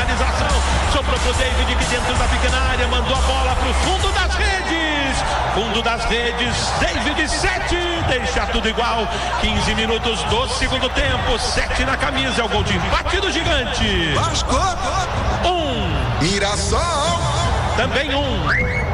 finalização. Sobrou pro David aqui dentro da pequena área. Mandou a bola pro fundo das redes. Fundo das redes. David 7. Deixa tudo igual. 15 minutos do segundo tempo. 7 na camisa. É o gol de empate do Gigante. Vasco. 1. Mirassol. Também 1.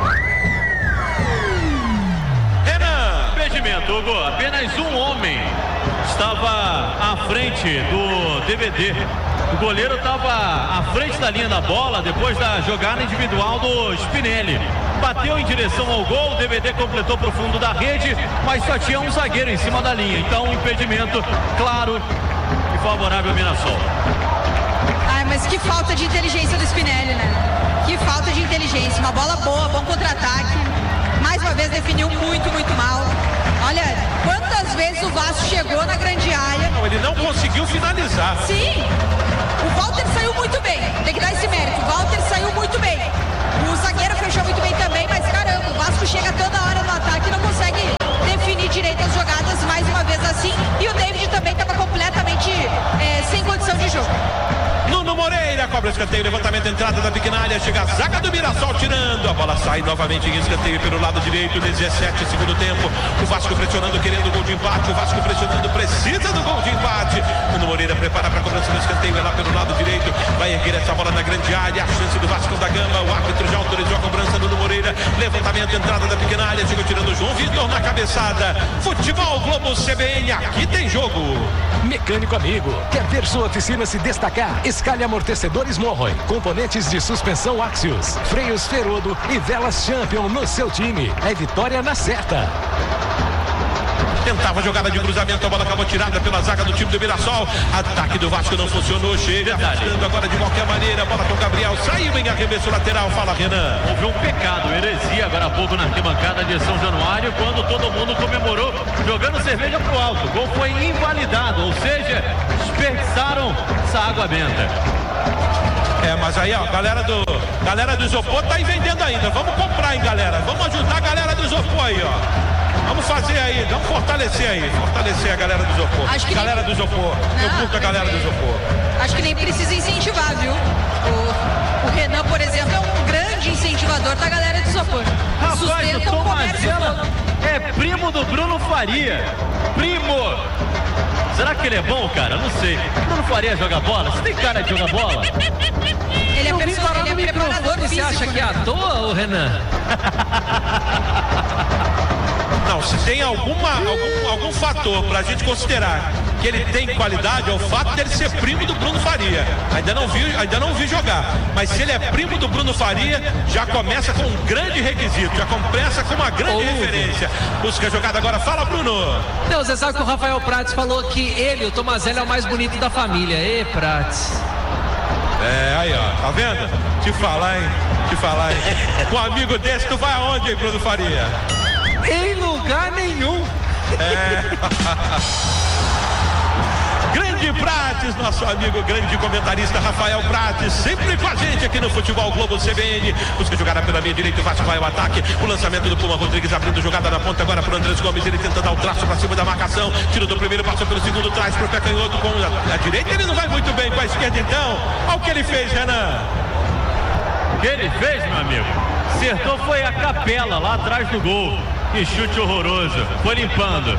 Impedimento, Hugo. Apenas um homem estava à frente do DVD. O goleiro estava à frente da linha da bola depois da jogada individual do Spinelli. Bateu em direção ao gol, o DVD completou para o fundo da rede, mas só tinha um zagueiro em cima da linha. Então, um impedimento claro e favorável ao Mirassol. Ai, mas que falta de inteligência do Spinelli, né? Que falta de inteligência. Uma bola boa, bom contra-ataque. Mais uma vez definiu muito, muito mal. Olha, quantas vezes o Vasco chegou na grande área. Não, ele não conseguiu finalizar. Sim, o Walter saiu muito bem. Tem que dar esse mérito. O Walter saiu muito bem. O zagueiro fechou muito bem também, mas caramba, o Vasco chega toda hora no ataque e não consegue definir direito as jogadas mais uma vez assim. E o David também estava completamente sem condição de jogo. Nuno Moreira cobra o escanteio, levantamento, entrada da pequena área, chega a zaga do Mirassol tirando, a bola sai novamente em escanteio pelo lado direito, 17 segundo tempo, o Vasco pressionando, querendo o gol de empate, o Vasco pressionando, precisa do gol de empate. Nuno Moreira prepara para a cobrança do escanteio, é lá pelo lado direito, vai erguer essa bola na grande área, a chance do Vasco da Gama, o árbitro já autorizou a cobrança. Nuno Moreira, levantamento, entrada da pequena área, chega tirando o João Vitor na cabeçada. Futebol Globo CBN, aqui tem jogo. Mecânico amigo, quer ver sua oficina se destacar? Escalhe amortecedores Morroy, componentes de suspensão Axios, freios Ferodo e velas Champion no seu time. É vitória na certa. Tentava jogada de cruzamento, a bola acabou tirada pela zaga do time do Mirassol. Ataque do Vasco não funcionou, chega arrastando agora de qualquer maneira, a bola com o Gabriel, saiu em arremesso lateral, fala Renan. Houve um pecado, heresia agora há pouco na arquibancada de São Januário, quando todo mundo comemorou, jogando cerveja pro alto. O gol foi invalidado, ou seja, desperdiçaram essa água benta. Mas aí, ó, galera do isopor tá aí vendendo ainda. Vamos comprar, hein, galera. Vamos ajudar a galera do isopor aí, ó. Vamos fazer aí, vamos fortalecer a galera do isopor. Acho que galera do isopor. Eu curto a galera do isopor. Acho que nem precisa incentivar, viu? O Renan, por exemplo, é um grande incentivador da galera do isopor. Rapaz, o Tom Magela é primo do Bruno Faria. Primo! Será que ele é bom, cara? Não sei. Bruno Faria joga bola? Você tem cara de jogar bola? Ele é preparador físico. Você acha que é à toa, ô Renan? Não, se tem algum fator pra gente considerar que ele tem qualidade, é o fato dele ser primo do Bruno Faria. Ainda não vi jogar. Mas se ele é primo do Bruno Faria, já começa com um grande requisito, já começa com uma grande referência. Busca a jogada agora, fala Bruno. Não, você sabe que o Rafael Prates falou que ele, o Tomazelli, é o mais bonito da família. Ê, Prates. Aí ó, tá vendo? Te falar, hein? Com um amigo desse, tu vai aonde, hein, Bruno Faria? Em lugar nenhum. Grande Prates, nosso amigo, grande comentarista Rafael Prates, sempre com a gente aqui no Futebol Globo CBN. Busca jogada pela minha direita, o Vasco vai ao ataque. O lançamento do Puma Rodrigues abrindo jogada na ponta agora para o Andrés Gomes. Ele tenta dar o traço para cima da marcação. Tiro do primeiro, passou pelo segundo, traz para o pé canhoto com a direita. Ele não vai muito bem com a esquerda, então. Olha o que ele fez, Renan. O que ele fez, meu amigo? Acertou foi a capela lá atrás do gol. Que chute horroroso. Foi limpando.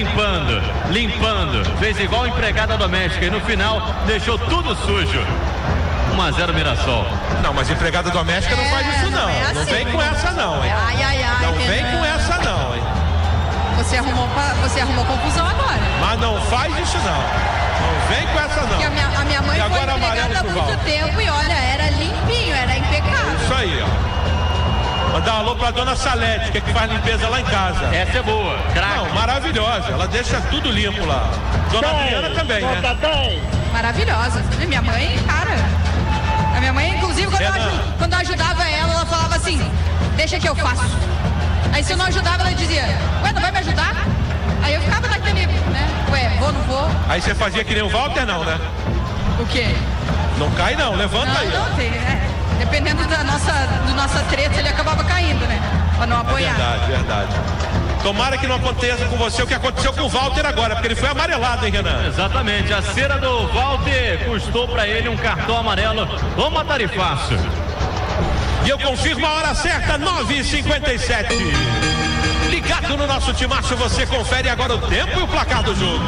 Fez igual empregada doméstica e no final deixou tudo sujo. 1-0 Mirassol. Não, mas empregada doméstica não faz isso não. É assim. Não vem com essa não, hein? Não vem com essa não, hein? Você arrumou confusão agora. Mas não faz isso não. Não vem com essa não. Porque a minha mãe e foi agora empregada há muito tempo e olha, era limpinho, era impecável. Isso aí, ó. Mandar um alô pra dona Salete, que faz limpeza lá em casa. Essa é boa, craque. Não, maravilhosa, ela deixa tudo limpo lá. Dona Adriana também, né? Maravilhosa. Minha mãe, cara. A minha mãe, inclusive, quando eu ajudava ela falava assim, deixa que eu faço. Aí se eu não ajudava, ela dizia, ué, não vai me ajudar? Aí eu ficava naquele, né? Ué, vou, não vou. Aí você fazia que nem o Walter, não, né? O quê? Não cai não, levanta aí. Não, tem, Dependendo da nossa treta, ele acabava caindo, né? Pra não apoiar. Verdade. Tomara que não aconteça com você o que aconteceu com o Walter agora, porque ele foi amarelado, hein, Renan? Exatamente, a cera do Walter custou para ele um cartão amarelo. Toma tarifaço. E eu confirmo a hora certa, 9h57. Ligado no nosso timaço, você confere agora o tempo e o placar do jogo.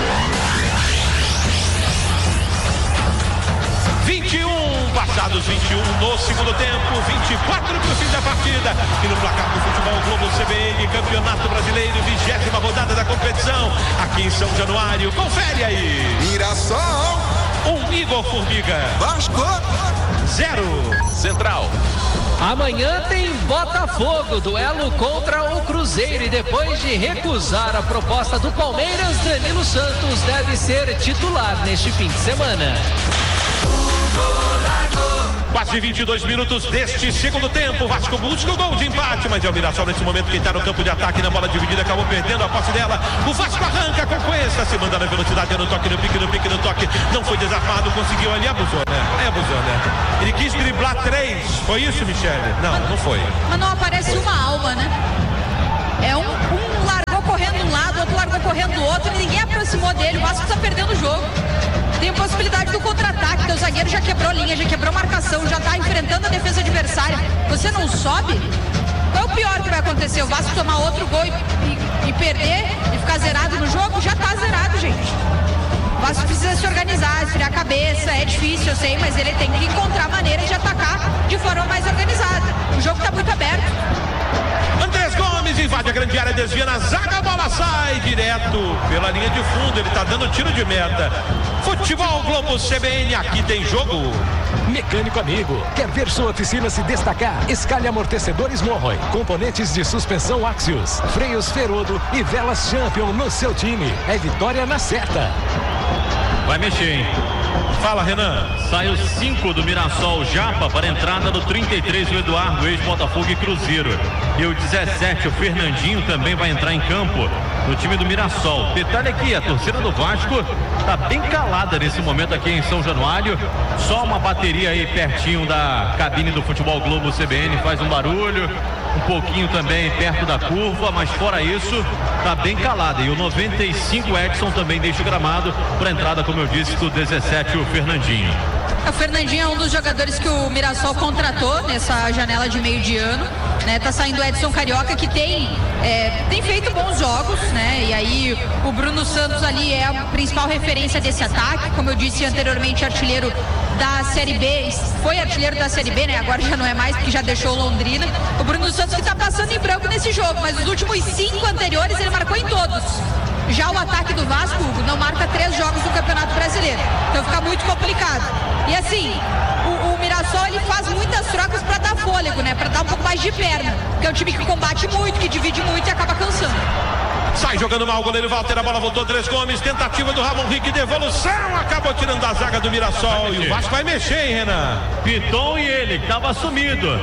21, passados 21 no segundo tempo, 24 para o fim da partida. E no placar do Futebol Globo CBN, Campeonato Brasileiro, 20ª rodada da competição, aqui em São Januário. Confere aí. Mirassol 1, Igor Formiga. Vasco 0, Central. Amanhã tem Botafogo, duelo contra o Cruzeiro. E depois de recusar a proposta do Palmeiras, Danilo Santos deve ser titular neste fim de semana. Quase 22 minutos deste segundo tempo. Vasco busca o gol de empate, mas é o Mirassol nesse momento quem está no campo de ataque, na bola dividida, acabou perdendo a posse dela. O Vasco arranca com Cuesta, se manda na velocidade, no toque, no pique, no toque. Não foi desarmado, conseguiu ali, abusou, né? Abusou, né? Ele quis driblar 3. Foi isso, Michele? Não foi. Mas não aparece uma alma, né? É um largou correndo um lado, outro largou correndo do outro, e ninguém aproximou dele. O Vasco está perdendo o jogo. Tem a possibilidade do contra-ataque, então o zagueiro já quebrou linha, já quebrou marcação, já está enfrentando a defesa adversária. Você não sobe? Qual é o pior que vai acontecer? O Vasco tomar outro gol e perder e ficar zerado no jogo? Já está zerado, gente. O Vasco precisa se organizar, esfriar a cabeça, é difícil, eu sei, mas ele tem que encontrar maneiras de atacar de forma mais organizada. O jogo está muito aberto. Andrés Gomes invade a grande área, desvia na zaga, a bola sai direto pela linha de fundo, ele tá dando tiro de meta. Futebol Globo CBN, aqui tem jogo. Mecânico amigo, quer ver sua oficina se destacar? Escalhe amortecedores Morroy, componentes de suspensão Axios, freios Ferodo e velas Champion no seu time. É vitória na certa. Vai mexer, hein? Fala, Renan. Saiu 5 do Mirassol, Japa, para a entrada do 33, o Eduardo, ex-Botafogo e Cruzeiro. E o 17, o Fernandinho, também vai entrar em campo no time do Mirassol. Detalhe aqui, a torcida do Vasco está bem calada nesse momento aqui em São Januário. Só uma bateria aí pertinho da cabine do Futebol Globo CBN faz um barulho. Um pouquinho também perto da curva, mas fora isso, tá bem calado. E o 95 Edson também deixa o gramado para a entrada, como eu disse, do 17, o Fernandinho. O Fernandinho é um dos jogadores que o Mirassol contratou nessa janela de meio de ano, né? Tá saindo o Edson Carioca, que tem feito bons jogos, né? E aí o Bruno Santos ali é a principal referência desse ataque, como eu disse anteriormente, artilheiro da Série B, foi artilheiro da Série B, né? Agora já não é mais, porque já deixou Londrina. O Bruno Santos que tá passando em branco nesse jogo, mas os últimos 5 anteriores ele marcou em todos. Já o ataque do Vasco, Hugo, não marca 3 jogos no Campeonato Brasileiro, então fica muito complicado. E assim, o Mirassol ele faz muitas trocas para dar fôlego, né? Para dar um pouco mais de perna, porque é um time que combate muito, que divide muito e acaba cansando. Sai jogando mal o goleiro Walter, a bola voltou, Andrés Gomes, tentativa do Ramon Rick, devolução, acabou tirando da zaga do Mirassol. E o Vasco vai mexer, hein, Renan? Piton e ele, que estava sumido.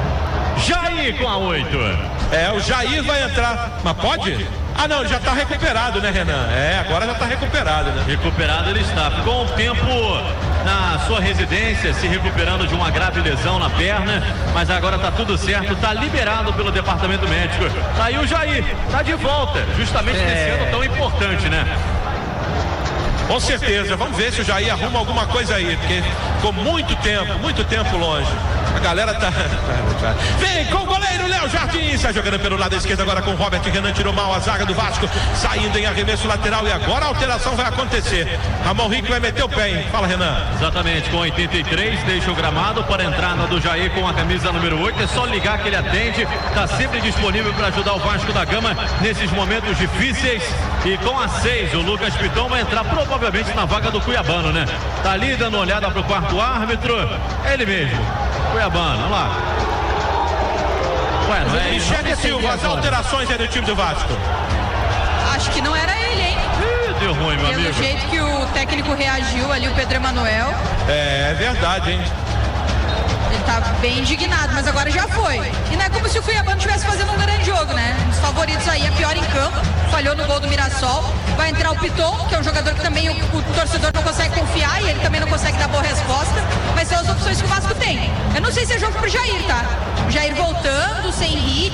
Jair com a 8. O Jair vai entrar, mas pode? Ah, não, ele já está recuperado, né, Renan? Agora já está recuperado, né? Recuperado ele está. Ficou um tempo na sua residência, se recuperando de uma grave lesão na perna, mas agora está tudo certo, está liberado pelo departamento médico. Tá aí o Jair, está de volta, justamente nesse ano tão importante, né? Com certeza, vamos ver se o Jair arruma alguma coisa aí, porque ficou muito tempo longe. A galera tá... Vem com o goleiro Léo Jardim, sai jogando pelo lado esquerdo agora com o Robert Renan, tirou mal a zaga do Vasco, saindo em arremesso lateral e agora a alteração vai acontecer. Ramon Rick vai meter o pé, hein? Fala, Renan. Exatamente, com 83, deixa o gramado para a entrada do Jair com a camisa número 8, é só ligar que ele atende, tá sempre disponível para ajudar o Vasco da Gama nesses momentos difíceis. E com a 6, o Lucas Piton vai entrar provavelmente na vaga do Cuiabano, né? Tá ali dando uma olhada pro quarto árbitro, ele mesmo, Cuiabano, vamos lá. Ué, não é isso? Michele Silva, as alterações aí do time do Vasco. Acho que não era ele, hein? Deu ruim, meu amigo. Pelo jeito que o técnico reagiu ali, o Pedro Emanuel. É verdade, hein? Ele tá bem indignado, mas agora já foi. E não é como se o Cuiabano estivesse fazendo um grande jogo, né? Os favoritos aí, é pior em campo, falhou no gol do Mirassol. Vai entrar o Piton, que é um jogador que também o torcedor não consegue confiar e ele também não consegue dar boa resposta. Mas são as opções que o Vasco tem. Eu não sei se é jogo pro Jair, tá? O Jair voltando, sem ritmo.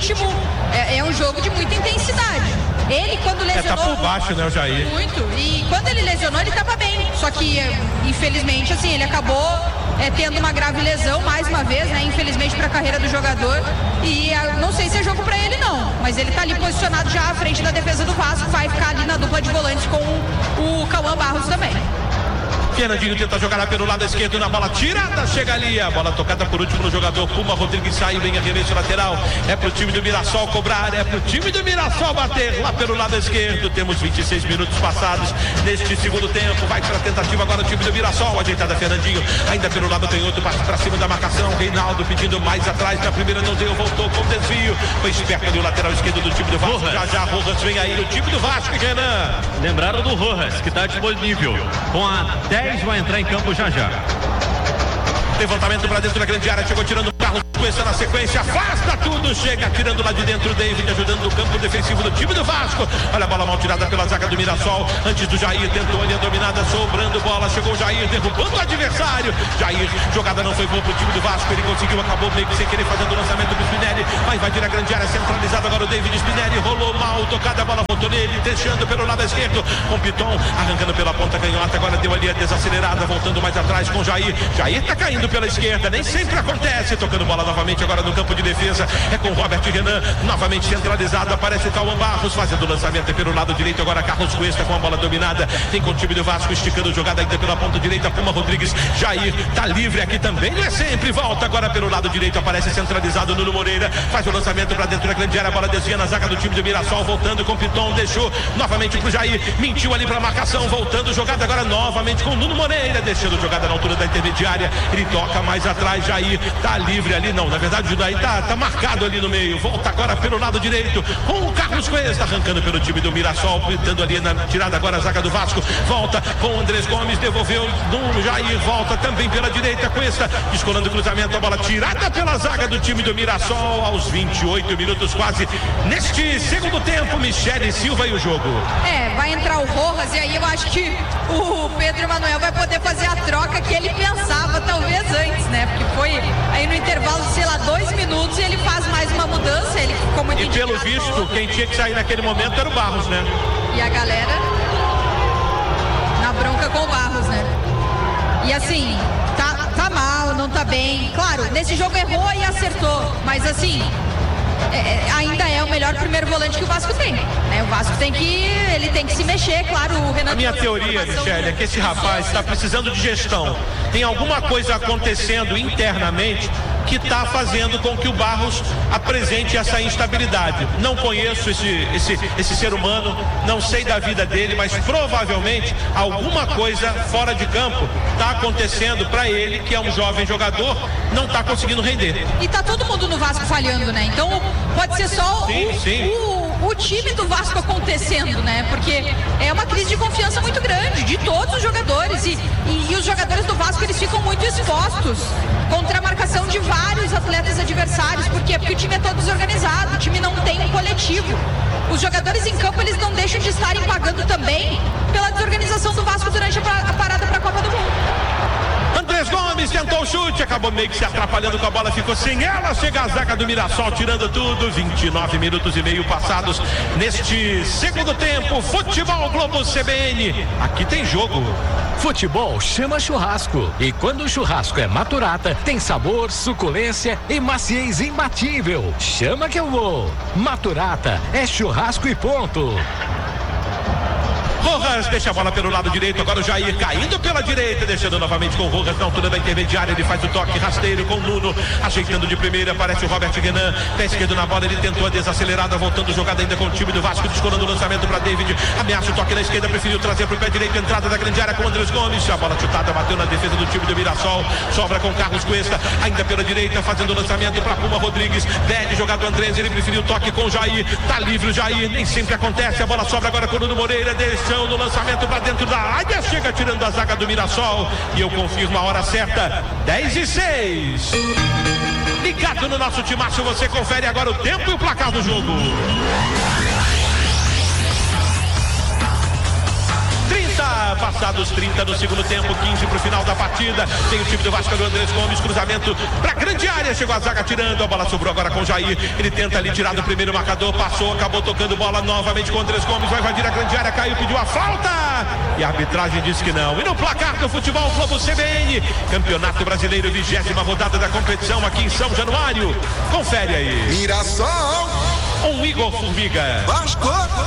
ritmo, é um jogo de muita intensidade. Ele, quando lesionou... Tá por baixo, né, o Jair? Muito. E quando ele lesionou, ele estava bem. Só que, infelizmente, assim, ele acabou tendo uma grave lesão, mais uma vez, né? Infelizmente, para a carreira do jogador. E não sei se é jogo para ele, não. Mas ele tá ali posicionado já à frente da defesa do Vasco. Vai ficar ali na dupla de volantes com o Cauã Barros também. Fernandinho tenta jogar pelo lado esquerdo na bola tirada, chega ali, a bola tocada por último no jogador Puma Rodrigues, sai, vem arremesso lateral, é pro time do Mirassol cobrar, é pro time do Mirassol bater lá pelo lado esquerdo. Temos 26 minutos passados neste segundo tempo, vai para a tentativa agora o time do Mirassol, ajeitada Fernandinho, ainda pelo lado canhoto, passa para cima da marcação, Reinaldo pedindo mais atrás, na primeira não deu, voltou com desvio, foi esperto ali o lateral esquerdo do time do Vasco, já Rojas vem aí o time do Vasco, Renan. Lembraram do Rojas, que está disponível com a 10, vai entrar em campo já. Levantamento para dentro da grande área, chegou tirando o Carlos Cuesta na sequência, afasta tudo, chega tirando lá de dentro o David, ajudando no campo defensivo do time do Vasco. Olha a bola mal tirada pela zaga do Mirassol, antes do Jair, tentou ali a dominada, sobrando bola, chegou o Jair, derrubando o adversário. Jair, jogada não foi boa pro time do Vasco, ele conseguiu, acabou meio que sem querer fazendo o lançamento do Spinelli, vai invadir a grande área, centralizado agora o David Spinelli, rolou mal, tocada, a bola voltou nele, deixando pelo lado esquerdo, com Piton, arrancando pela ponta canhota, agora deu ali a desacelerada, voltando mais atrás com Jair. Jair tá caindo pela esquerda, nem sempre acontece, tocando bola novamente agora no campo de defesa, é com Robert Renan, novamente centralizado, aparece Cauã Barros, fazendo o lançamento pelo lado direito, agora Carlos Cuesta com a bola dominada, tem com o time do Vasco, esticando jogada ainda pela ponta direita, Puma Rodrigues, Jair tá livre aqui também, não é sempre, volta agora pelo lado direito, aparece centralizado Nuno Moreira, faz o lançamento para dentro da grande área, a bola desvia na zaga do time do Mirassol, voltando com Piton, deixou novamente pro Jair, mentiu ali pra marcação, voltando, jogada agora novamente com Nuno Moreira, deixando jogada na altura da intermediária, ele toca mais atrás, Jair tá livre ali, não, na verdade o Jair tá marcado ali no meio, volta agora pelo lado direito, com o Carlos Cuesta, arrancando pelo time do Mirassol, dando ali na tirada agora a zaga do Vasco, volta com o Andrés Gomes, devolveu no Jair, volta também pela direita, Cuesta, descolando o cruzamento, a bola tirada pela zaga do time do Mirassol, aos 28 minutos quase, neste segundo tempo, Michele Silva e o jogo. Vai entrar o Rojas e aí eu acho que o Pedro Emanuel vai poder fazer a troca que ele pensava talvez antes, né? Porque foi aí no intervalo, sei lá, 2 minutos e ele faz mais uma mudança, ele ficou muito indicado. E pelo visto, quem tinha que sair naquele momento era o Barros, né? E a galera na bronca com o Barros, né? E assim, tá mal, não tá bem. Claro, nesse jogo errou e acertou, mas assim, ainda é o melhor primeiro volante que o Vasco tem, né? O Vasco tem que se mexer, claro, o Renan... A minha teoria, Michele, é que esse rapaz está precisando de gestão. Tem alguma coisa acontecendo internamente que está fazendo com que o Barros apresente essa instabilidade. Não conheço esse ser humano, não sei da vida dele, mas provavelmente alguma coisa fora de campo está acontecendo para ele, que é um jovem jogador, não está conseguindo render. E tá todo mundo no Vasco falhando, né? Então pode ser só o time do Vasco acontecendo, né? Porque é uma crise de confiança muito grande de todos os jogadores e os jogadores do Vasco, eles ficam muito expostos contra a marcação de vários atletas adversários. Por quê? Porque o time é todo desorganizado, o time não tem um coletivo. Os jogadores em campo, eles não deixam de estarem pagando também pela desorganização do Vasco durante a parada para a Copa do Mundo. Andrés Gomes tentou o chute, acabou meio que se atrapalhando com a bola, ficou sem ela, chega a zaga do Mirassol tirando tudo, 29 minutos e meio passados neste segundo tempo, Futebol Globo CBN, aqui tem jogo. Futebol chama churrasco, e quando o churrasco é Maturata, tem sabor, suculência e maciez imbatível. Chama que eu vou. Maturata é churrasco e ponto. Rojas deixa a bola pelo lado direito, agora o Jair caindo pela direita, deixando novamente com o Rojas na altura da intermediária, ele faz o toque rasteiro com o Nuno, ajeitando de primeira, aparece o Robert Renan, pé esquerdo na bola, ele tentou a desacelerada, voltando jogada ainda com o time do Vasco, descolando o lançamento para David, ameaça o toque na esquerda, preferiu trazer para o pé direito, entrada da grande área com o Andrés Gomes, a bola chutada, bateu na defesa do time do Mirassol, sobra com Carlos Cuesta, ainda pela direita, fazendo o lançamento para Puma Rodrigues, pede jogado o Andrés, ele preferiu o toque com o Jair, tá livre o Jair, nem sempre acontece, a bola sobra agora com o Nuno Moreira, deixando no lançamento para dentro da área, chega tirando a zaga do Mirassol, e eu confirmo a hora certa, 10:06. Ligado no nosso timaço, você confere agora o tempo e o placar do jogo. 30 30, passados 30 no segundo tempo, 15 pro final da partida. Tem o time do Vasco do Andrés Gomes, cruzamento pra grande área, chegou a zaga tirando, a bola sobrou agora com o Jair, ele tenta ali tirar do primeiro marcador, passou, acabou tocando bola novamente com o Andrés Gomes, vai invadir a grande área, caiu, pediu a falta, e a arbitragem disse que não. E no placar do Futebol Globo CBN, Campeonato Brasileiro, 20ª rodada da competição aqui em São Januário, confere aí. Mirassol 1, Igor Formiga. Vasco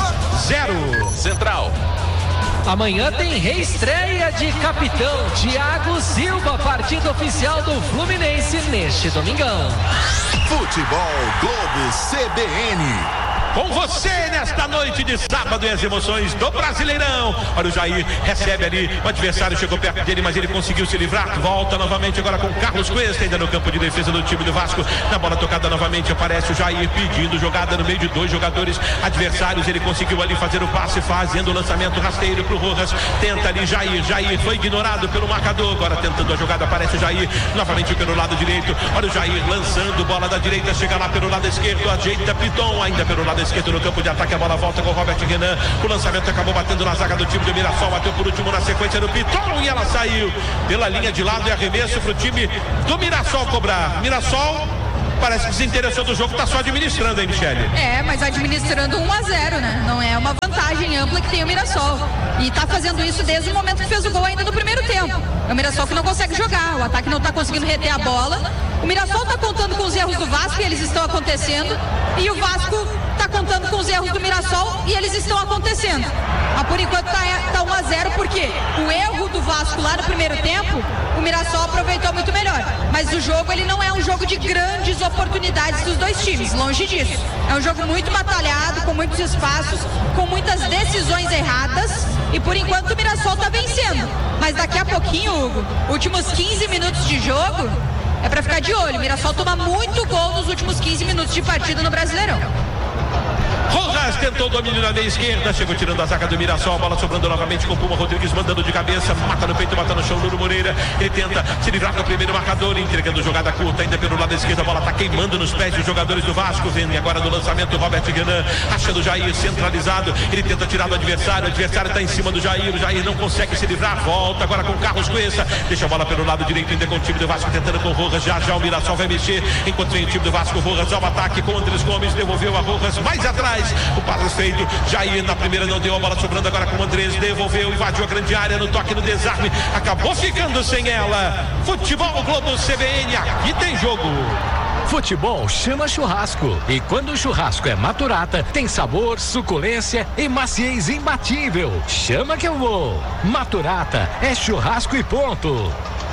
0. Central. Amanhã tem reestreia de capitão Thiago Silva, partida oficial do Fluminense neste domingão. Futebol Globo CBN. Com você nesta noite de sábado e as emoções do Brasileirão. Olha o Jair, recebe ali, o adversário chegou perto dele, mas ele conseguiu se livrar. Volta novamente agora com Carlos Cuesta, ainda no campo de defesa do time do Vasco. Na bola tocada novamente aparece o Jair pedindo jogada no meio de 2 jogadores adversários. Ele conseguiu ali fazer o passe, fazendo o lançamento rasteiro pro Rojas. Tenta ali Jair foi ignorado pelo marcador. Agora tentando a jogada, aparece o Jair novamente pelo lado direito. Olha o Jair lançando, bola da direita, chega lá pelo lado esquerdo, ajeita Piton, ainda pelo lado esquerdo no campo de ataque, a bola volta com o Robert Renan, o lançamento acabou batendo na zaga do time do Mirassol, bateu por último na sequência do Piton e ela saiu pela linha de lado e arremesso para o time do Mirassol cobrar. Mirassol parece que se interessou do jogo, tá só administrando aí, Michele. Mas administrando 1-0, né? Não é uma vantagem ampla que tem o Mirassol. E tá fazendo isso desde o momento que fez o gol ainda no primeiro tempo. É o Mirassol que não consegue jogar, o ataque não tá conseguindo reter a bola. O Mirassol tá contando com os erros do Vasco e eles estão acontecendo. E o Vasco tá contando com os erros do Mirassol e eles estão acontecendo. Mas por enquanto tá 1-0 porque o erro do Vasco lá no primeiro tempo, o Mirassol aproveitou muito melhor. Mas o jogo, ele não é um jogo de grandes oportunidades dos dois times, longe disso. É um jogo muito batalhado, com muitos espaços, com muitas decisões erradas. E por enquanto o Mirassol tá vencendo. Mas daqui a pouquinho, Hugo, últimos 15 minutos de jogo, é pra ficar de olho. O Mirassol toma muito gol nos últimos 15 minutos de partida no Brasileirão. Rojas tentou o domínio na meia esquerda, chegou tirando a zaga do Mirassol, a bola sobrando novamente com o Puma Rodrigues, mandando de cabeça, mata no peito, mata no chão, Nuno Moreira, ele tenta se livrar do primeiro marcador, entregando jogada curta, ainda pelo lado esquerdo, a bola tá queimando nos pés dos jogadores do Vasco, vem agora no lançamento, Robert Renan, achando o Jair centralizado, ele tenta tirar do adversário, o adversário tá em cima do Jair, o Jair não consegue se livrar, volta agora com o Carlos Cuesta, deixa a bola pelo lado direito, ainda com o time do Vasco, tentando com o Rojas, já o Mirassol vai mexer, enquanto vem o time do Vasco, Rojas ao ataque com o Andrés Gomes, devolveu a Rojas mais atrás, o passe feito, Jair na primeira não deu, a bola sobrando agora com o Andrés, devolveu, invadiu a grande área no toque, no desarme, acabou ficando sem ela. Futebol Globo CBN, aqui tem jogo. Futebol chama churrasco. E quando o churrasco é Maturata, tem sabor, suculência e maciez imbatível. Chama que eu vou. Maturata é churrasco e ponto.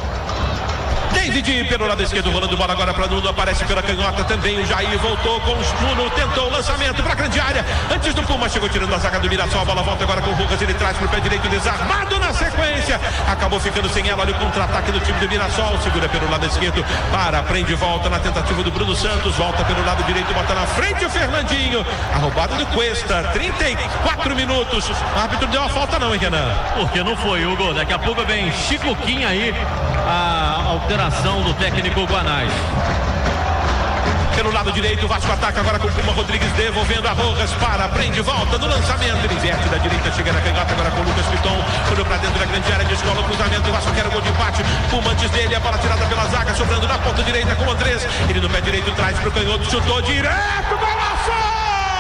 David pelo lado esquerdo, rolando bola agora para Nuno, aparece pela canhota também, o Jair voltou com o Nuno, tentou o lançamento para a grande área, antes do Puma, chegou tirando a zaga do Mirassol, a bola volta agora com o Rojas, ele traz para o pé direito, desarmado na sequência, acabou ficando sem ela, olha o contra-ataque do time do Mirassol, segura pelo lado esquerdo, prende e volta na tentativa do Bruno Santos, volta pelo lado direito, bota na frente o Fernandinho, a roubada do Cuesta, 34 minutos, o árbitro deu a falta não, hein, Renan? Porque não foi, Hugo, daqui a pouco vem Chicoquinha aí, a alteração do técnico Guanais. Pelo lado direito, o Vasco ataca agora com o Puma Rodrigues, devolvendo a Rojas, prende, volta no lançamento, ele inverte da direita, chega na canhota agora com o Lucas Piton, olhou pra dentro da grande área, descola o cruzamento, o Vasco quer o gol de empate, Puma antes dele, a bola tirada pela zaga, sobrando na ponta direita com o Andrés, ele no pé direito traz pro canhoto, chutou direto, golaço!